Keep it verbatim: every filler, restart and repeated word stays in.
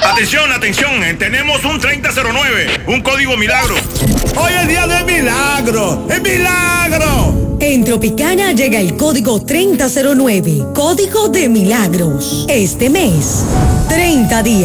Atención, atención, eh, tenemos un treinta cero nueve, un código milagro. Hoy es día de milagro, es milagro. En Tropicana llega el código treinta cero nueve, código de milagros. Este mes, treinta días